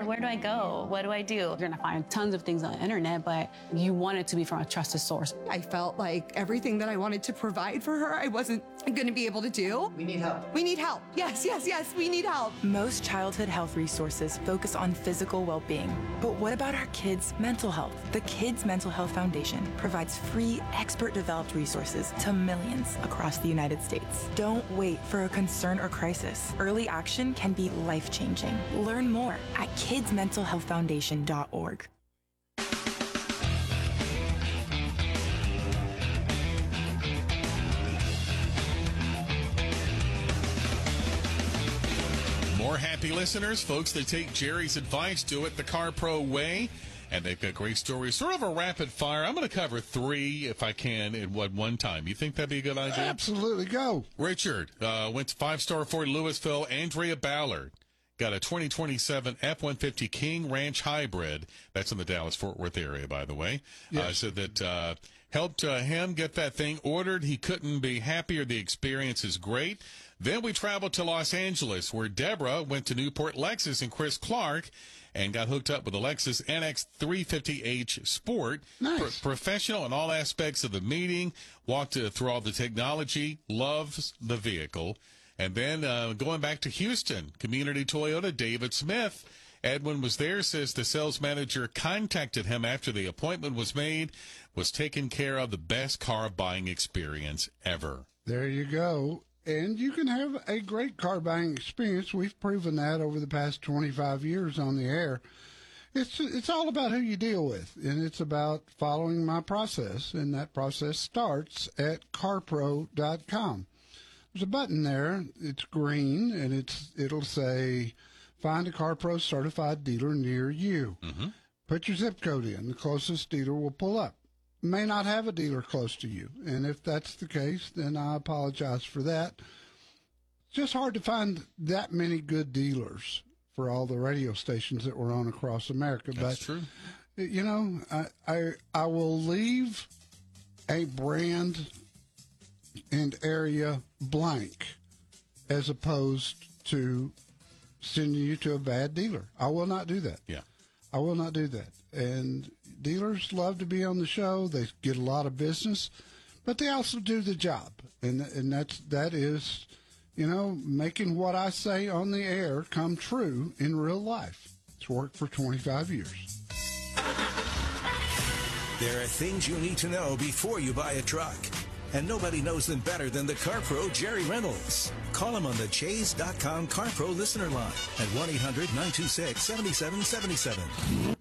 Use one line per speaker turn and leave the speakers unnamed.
Where do I go? What do I do?
You're going to find tons of things on the internet, but you want it to be from a trusted source.
I felt like everything that I wanted to provide for her, I wasn't going to be able to do.
We need help.
We need help. Yes, we need help.
Most childhood health resources focus on physical well-being. But what about our kids' mental health? The Kids Mental Health Foundation provides free, expert-developed resources to millions across the United States. Don't wait for a concern or crisis. Early action can be life-changing. Learn more at kidsmentalhealthfoundation.org.
More happy listeners, folks that take Jerry's advice, do it the CarPro way. And they've got great stories, sort of a rapid fire. I'm going to cover 3, if I can, in one time. You think that'd be a good idea?
Absolutely. Go.
Richard went to 5-star Ford Louisville. Andrea Ballard got a 2027 F-150 King Ranch Hybrid. That's in the Dallas-Fort Worth area, by the way.
Yes.
So that helped him get that thing ordered. He couldn't be happier. The experience is great. Then we traveled to Los Angeles, where Deborah went to Newport Lexus and Chris Clark and got hooked up with the Lexus NX 350h Sport.
Nice.
Professional in all aspects of the meeting, walked through all the technology, loves the vehicle. And then going back to Houston, Community Toyota, David Smith. Edwin was there, says the sales manager contacted him after the appointment was made, was taken care of, the best car buying experience ever.
There you go. And you can have a great car buying experience. We've proven that over the past 25 years on the air. It's all about who you deal with, and it's about following my process, and that process starts at carpro.com. There's a button there. It's green, and it'll say, find a CarPro certified dealer near you. Mm-hmm. Put your zip code in. The closest dealer will pull up. May not have a dealer close to you, and if that's the case, then I apologize for that. It's just hard to find that many good dealers for all the radio stations that we're on across America.
That's true.
You know, I will leave a brand and area blank as opposed to sending you to a bad dealer. I will not do that.
Yeah.
I will not do that. And dealers love to be on the show. They get a lot of business, but they also do the job. And that is, you know, making what I say on the air come true in real life. It's worked for 25 years.
There are things you need to know before you buy a truck. And nobody knows them better than the CarPro Jerry Reynolds. Call him on the Chase.com CarPro listener line at 1-800-926-7777.